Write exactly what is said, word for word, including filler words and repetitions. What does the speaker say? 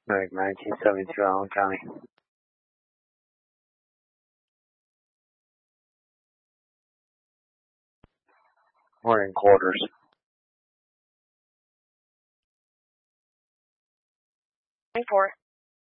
Like nineteen seventy-two, Allen County. We're in quarters. twenty-four.